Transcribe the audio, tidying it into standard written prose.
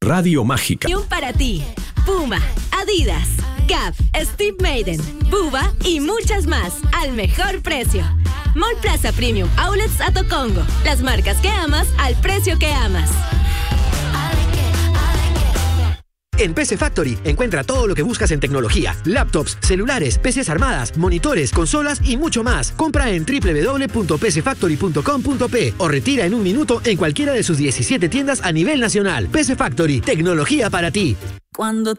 Radio Mágica. Y un para ti. Puma, Adidas, Gap, Steve Madden, Buba y muchas más al mejor precio. Mall Plaza Premium Outlets a Tocongo. Las marcas que amas al precio que amas. En PC Factory encuentra todo lo que buscas en tecnología: laptops, celulares, PCs armadas, monitores, consolas y mucho más. Compra en www.pcfactory.com.p o retira en un minuto en cualquiera de sus 17 tiendas a nivel nacional. PC Factory, tecnología para ti. Cuando